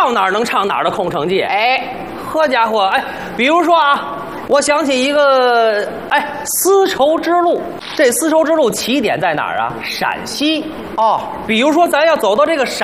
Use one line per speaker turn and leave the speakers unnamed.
到哪儿能唱哪儿的空城计。
哎，
呵家伙，哎，比如说啊，我想起一个，哎，丝绸之路。这丝绸之路起点在哪儿啊？陕西。
哦，
比如说，咱要走到这个陕